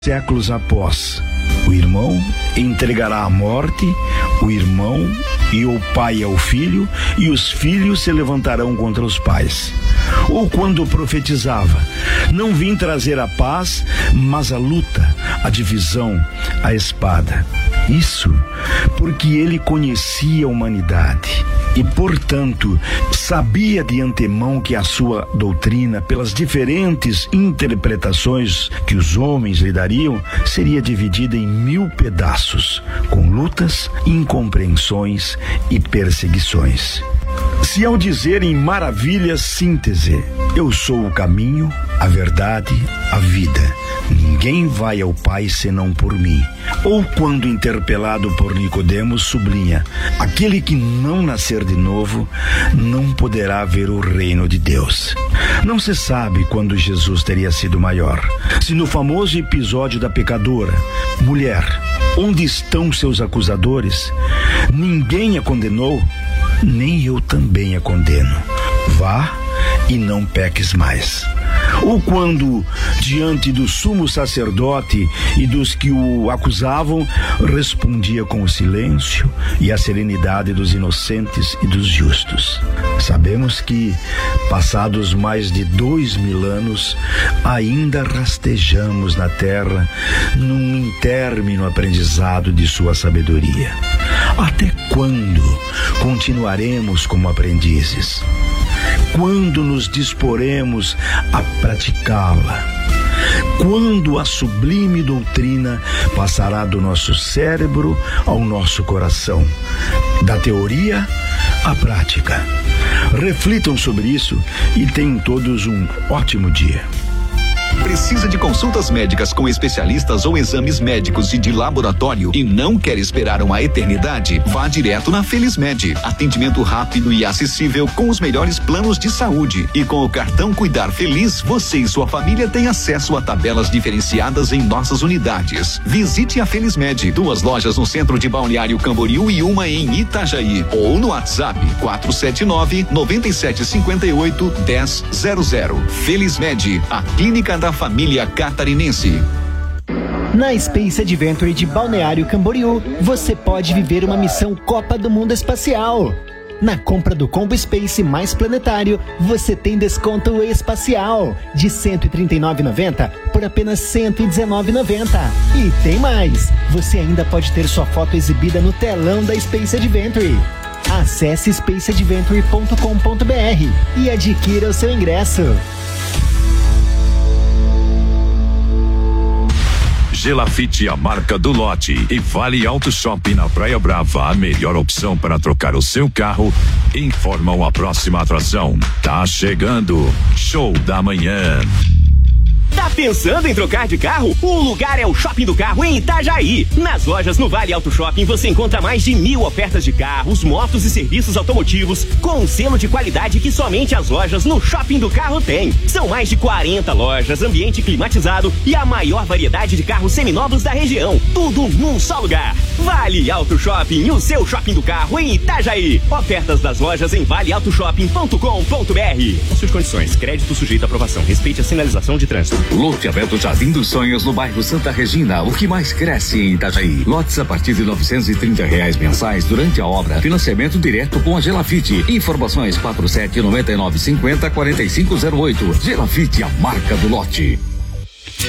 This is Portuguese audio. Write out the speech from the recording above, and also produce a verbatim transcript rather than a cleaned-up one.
Séculos após, o irmão entregará à morte o irmão e o pai ao filho, e os filhos se levantarão contra os pais. Ou quando profetizava: não vim trazer a paz, mas a luta, a divisão, a espada. Isso porque ele conhecia a humanidade e, portanto, sabia de antemão que a sua doutrina, pelas diferentes interpretações que os homens lhe dariam, seria dividida em mil pedaços, com lutas, incompreensões e perseguições. Se ao dizer em maravilha síntese: eu sou o caminho, a verdade, a vida, ninguém vai ao Pai senão por mim. Ou quando interpelado por Nicodemos sublinha: aquele que não nascer de novo não poderá ver o reino de Deus. Não se sabe quando Jesus teria sido maior. Se no famoso episódio da pecadora: mulher, onde estão seus acusadores? Ninguém a condenou? Nem eu também a condeno. Vá e não peques mais. Ou quando, diante do sumo sacerdote e dos que o acusavam, respondia com o silêncio e a serenidade dos inocentes e dos justos. Sabemos que, passados mais de dois mil anos, ainda rastejamos na terra num intermino aprendizado de sua sabedoria. Até quando continuaremos como aprendizes? Quando nos disporemos a praticá-la? Quando a sublime doutrina passará do nosso cérebro ao nosso coração, da teoria à prática? Reflitam sobre isso e tenham todos um ótimo dia. Precisa de consultas médicas com especialistas ou exames médicos e de laboratório e não quer esperar uma eternidade? Vá direto na Felizmed. Atendimento rápido e acessível com os melhores planos de saúde. E com o cartão Cuidar Feliz, você e sua família têm acesso a tabelas diferenciadas em nossas unidades. Visite a Felizmed. Duas lojas no centro de Balneário Camboriú e uma em Itajaí. Ou no WhatsApp quatro sete nove, nove sete cinco oito, um zero zero zero. Felizmed, a clínica da família catarinense. Na Space Adventure de Balneário Camboriú, você pode viver uma missão Copa do Mundo Espacial. Na compra do Combo Space mais Planetário, você tem desconto espacial de cento e trinta e nove reais e noventa centavos por apenas cento e dezenove reais e noventa centavos. E tem mais! Você ainda pode ter sua foto exibida no telão da Space Adventure. Acesse space adventure ponto com ponto b r e adquira o seu ingresso. Gelafite, a marca do lote, e Vale Auto Shopping na Praia Brava, a melhor opção para trocar o seu carro, informam a próxima atração. Tá chegando, Show da Manhã. Tá pensando em trocar de carro? O lugar é o Shopping do Carro em Itajaí. Nas lojas no Vale Auto Shopping você encontra mais de mil ofertas de carros, motos e serviços automotivos com um selo de qualidade que somente as lojas no Shopping do Carro têm. São mais de quarenta lojas, ambiente climatizado e a maior variedade de carros seminovos da região. Tudo num só lugar. Vale Auto Shopping, o seu Shopping do Carro em Itajaí. Ofertas das lojas em vale auto shopping ponto com ponto b r. Suas condições, crédito sujeito à aprovação. Respeite a sinalização de trânsito. Loteamento Jardim dos Sonhos no bairro Santa Regina, o que mais cresce em Itajaí. Lotes a partir de novecentos e trinta reais mensais durante a obra. Financiamento direto com a Gelafite. Informações quatro sete nove nove cinquenta, quarenta e cinco zero oito. Gelafite, a marca do lote.